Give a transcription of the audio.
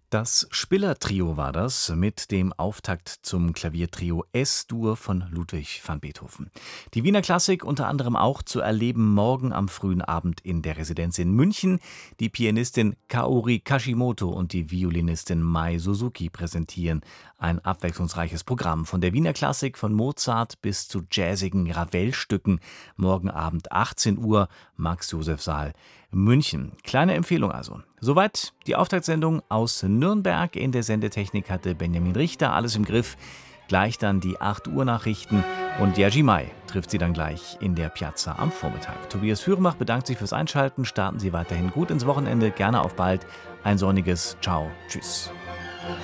Das Spiller-Trio war das mit dem Auftakt zum Klaviertrio S-Dur von Ludwig van Beethoven. Die Wiener Klassik unter anderem auch zu erleben morgen am frühen Abend in der Residenz in München. Die Pianistin Kaori Kashimoto und die Violinistin Mai Suzuki präsentieren ein abwechslungsreiches Programm von der Wiener Klassik von Mozart bis zu jazzigen Ravel-Stücken. Morgen Abend 18 Uhr, Max-Joseph-Saal, München. Kleine Empfehlung also. Soweit die Auftaktsendung aus Nürnberg. In der Sendetechnik hatte Benjamin Richter alles im Griff. Gleich dann die 8 Uhr Nachrichten und Jerzy Mai trifft Sie dann gleich in der Piazza am Vormittag. Tobias Führenbach bedankt sich fürs Einschalten. Starten Sie weiterhin gut ins Wochenende. Gerne auf bald. Ein sonniges Ciao. Tschüss.